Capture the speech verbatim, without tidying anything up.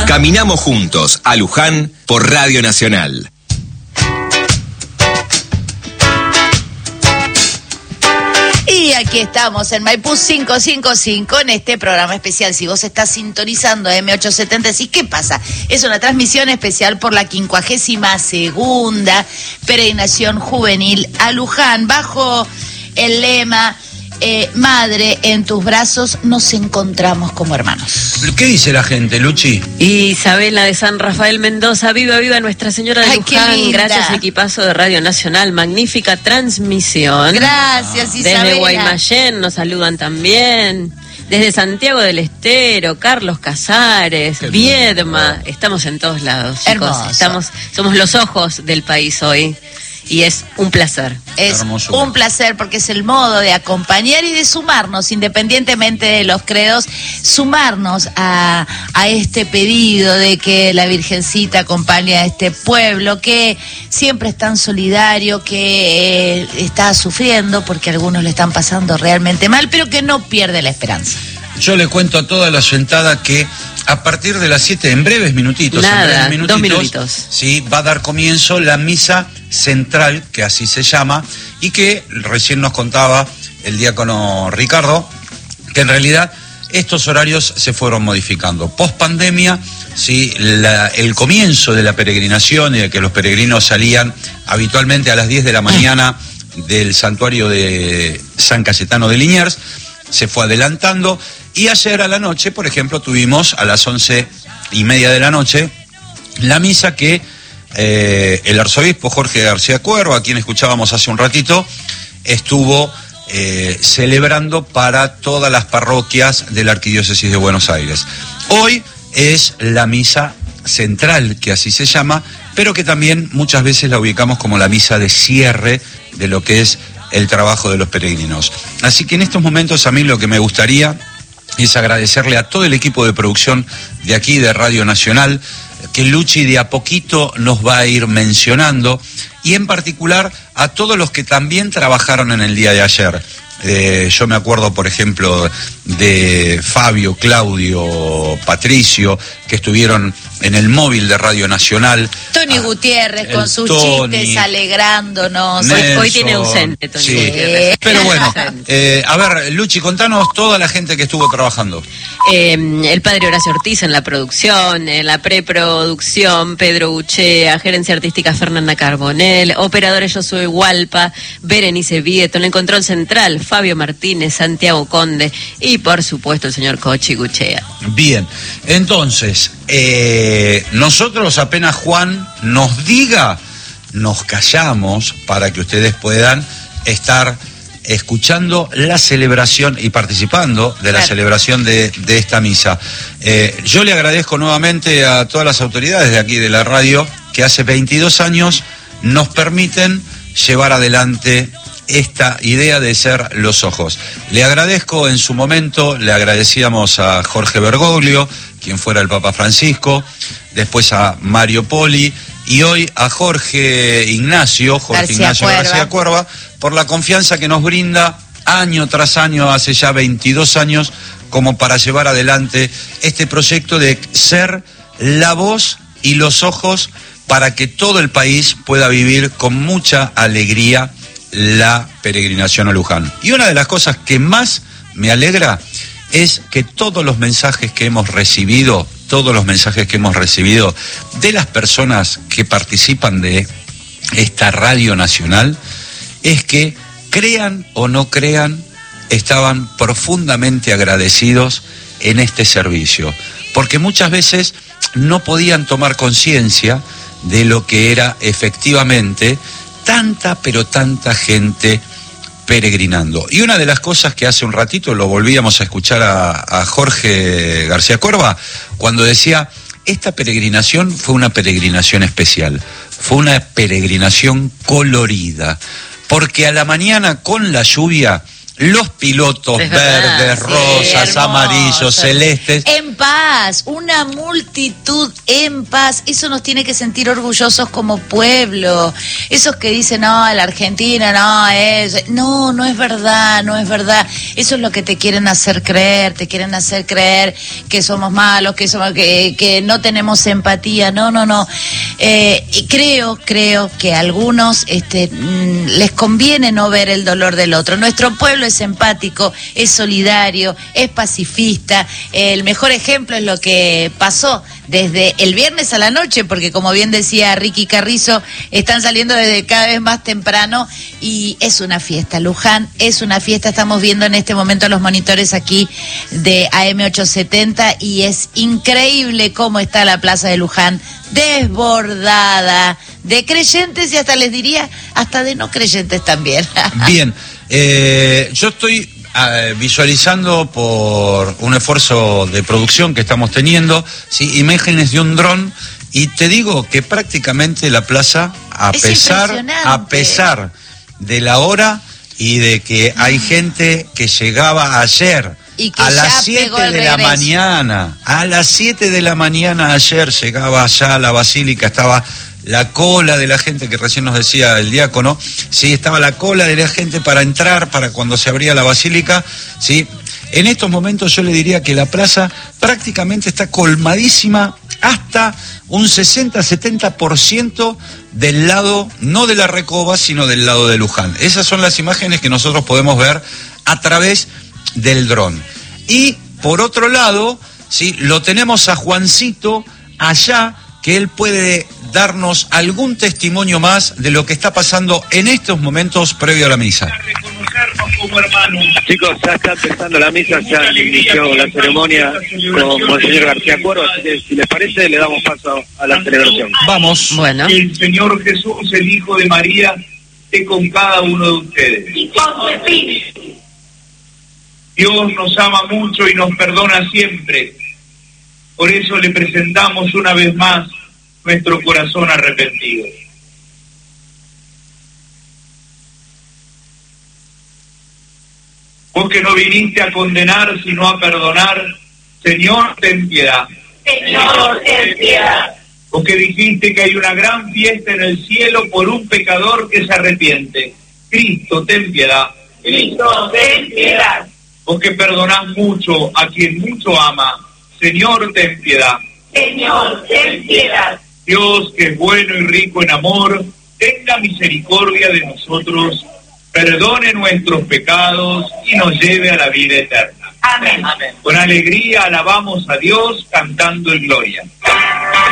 Caminamos juntos a Luján por Radio Nacional. Y aquí estamos en Maipú quinientos cincuenta y cinco en este programa especial. Si vos estás sintonizando eme ochocientos setenta, ¿sí? ¿Qué pasa? Es una transmisión especial por la quincuagésima segunda peregrinación juvenil a Luján, bajo el lema eh, Madre, en tus brazos nos encontramos como hermanos. ¿Qué dice la gente, Luchi? Isabela de San Rafael Mendoza, viva, viva Nuestra Señora de Ay, qué Luján, linda. gracias equipazo de Radio Nacional, magnífica transmisión. Gracias, Isabela. Desde Guaymallén nos saludan también. Desde Santiago del Estero, Carlos Casares, Qué Viedma, lindo. Estamos en todos lados, chicos. Hermoso. Estamos, somos los ojos del país hoy y es un placer. Es Hermosura. un placer porque es el modo de acompañar y de sumarnos, independientemente de los credos, sumarnos a, a este pedido de que la Virgencita acompañe a este pueblo que siempre es tan solidario, que eh, está sufriendo porque algunos le están pasando realmente mal, pero que no pierde la esperanza. Yo le cuento a toda la sentada que a partir de las siete, en breves minutitos, Nada, en breves minutitos, dos minutitos. Sí, va a dar comienzo la misa central, que así se llama, y que recién nos contaba el diácono Ricardo, que en realidad estos horarios se fueron modificando. Post pandemia, sí, la, el comienzo de la peregrinación y de que los peregrinos salían habitualmente a las diez de la mañana del santuario de San Cayetano de Liniers, se fue adelantando, y ayer a la noche, por ejemplo, tuvimos a las once y media de la noche la misa que eh, el arzobispo Jorge García Cuervo, a quien escuchábamos hace un ratito, estuvo eh, celebrando para todas las parroquias de la Arquidiócesis de Buenos Aires. Hoy es la misa central, que así se llama, pero que también muchas veces la ubicamos como la misa de cierre de lo que es el trabajo de los peregrinos. Así que en estos momentos a mí lo que me gustaría es agradecerle a todo el equipo de producción de aquí, de Radio Nacional, que Luchi de a poquito nos va a ir mencionando, y en particular a todos los que también trabajaron en el día de ayer. Eh, yo me acuerdo, por ejemplo, de Fabio, Claudio, Patricio, que estuvieron en el móvil de Radio Nacional. Tony Ah, Gutiérrez con sus Tony, chistes, alegrándonos. Nelson, Hoy, hoy tiene ausente, Tony sí. Gutiérrez. Pero bueno, eh, a ver, Luchi, contanos toda la gente que estuvo trabajando. Eh, el padre Horacio Ortiz en la producción, en la preproducción, Pedro Uchea, gerencia artística Fernanda Carbonell, operadores Josué Hualpa, Berenice Vieto, en el control central Fabio Martínez, Santiago Conde y por supuesto el señor Cochi Guchea. Bien, entonces, eh, nosotros apenas Juan nos diga, nos callamos para que ustedes puedan estar escuchando la celebración y participando de la Claro. celebración de, de esta misa. Eh, yo le agradezco nuevamente a todas las autoridades de aquí de la radio que hace veintidós años nos permiten llevar adelante esta idea de ser los ojos. Le agradezco en su momento, le agradecíamos a Jorge Bergoglio, quien fuera el Papa Francisco, después a Mario Poli, y hoy a Jorge Ignacio, Jorge García Ignacio Cuerva. García Cuerva, por la confianza que nos brinda año tras año, hace ya veintidós años, como para llevar adelante este proyecto de ser la voz y los ojos para que todo el país pueda vivir con mucha alegría la peregrinación a Luján. Y una de las cosas que más me alegra es que todos los mensajes que hemos recibido, todos los mensajes que hemos recibido de las personas que participan de esta Radio Nacional, es que, crean o no crean, estaban profundamente agradecidos en este servicio, porque muchas veces no podían tomar conciencia de lo que era efectivamente tanta, pero tanta gente peregrinando. Y una de las cosas que hace un ratito lo volvíamos a escuchar a, a Jorge García Cuerva, cuando decía, esta peregrinación fue una peregrinación especial, fue una peregrinación colorida, porque a la mañana con la lluvia los pilotos Es verdad, verdes, sí, rosas, hermoso. amarillos, celestes. En paz, una multitud en paz. Eso nos tiene que sentir orgullosos como pueblo. Esos que dicen, no, la Argentina, no, es... No, no es verdad, no es verdad. Eso es lo que te quieren hacer creer. Te quieren hacer creer que somos malos, que somos que, que no tenemos empatía. No, no, no. Eh, y creo, creo que a algunos este, mm, les conviene no ver el dolor del otro. Nuestro pueblo es empático, es solidario, es pacifista. El mejor ejemplo es lo que pasó desde el viernes a la noche, porque como bien decía Ricky Carrizo, están saliendo desde cada vez más temprano y es una fiesta. Luján es una fiesta. Estamos viendo en este momento los monitores aquí de A M ochocientos setenta y es increíble cómo está la plaza de Luján, desbordada de creyentes y hasta les diría, hasta de no creyentes también. Bien, eh, yo estoy eh, visualizando por un esfuerzo de producción que estamos teniendo, ¿sí? Imágenes de un dron, y te digo que prácticamente la plaza, a Es pesar, impresionante. a pesar de la hora y de que hay gente que llegaba ayer Y que a ya las siete pegó el de la regreso. mañana, a las siete de la mañana ayer llegaba allá a la basílica, estaba la cola de la gente que recién nos decía el diácono, sí, estaba la cola de la gente para entrar, para cuando se abría la basílica, sí. En estos momentos yo le diría que la plaza prácticamente está colmadísima hasta un sesenta a setenta por ciento del lado, no de la Recoba, sino del lado de Luján. Esas son las imágenes que nosotros podemos ver a través del dron. Y por otro lado, sí, lo tenemos a Juancito allá, que él puede darnos algún testimonio más de lo que está pasando en estos momentos previo a la misa. Reconocernos como hermanos. Chicos, ya está empezando la misa, ya inició la ceremonia con Monseñor García Cuero, así que si les parece le damos paso a la celebración. Vamos. Bueno. Que el Señor Jesús, el Hijo de María, esté con cada uno de ustedes. Dios nos ama mucho y nos perdona siempre. Por eso le presentamos una vez más nuestro corazón arrepentido. Vos que no viniste a condenar, sino a perdonar, Señor, ten piedad. Señor, ten piedad. Vos que dijiste que hay una gran fiesta en el cielo por un pecador que se arrepiente. Cristo, ten piedad. Cristo, ten piedad. Vos que perdonás mucho a quien mucho ama, Señor, ten piedad. Señor, ten piedad. Dios, que es bueno y rico en amor, tenga misericordia de nosotros, perdone nuestros pecados y nos lleve a la vida eterna. Amén. Con alegría alabamos a Dios cantando en gloria.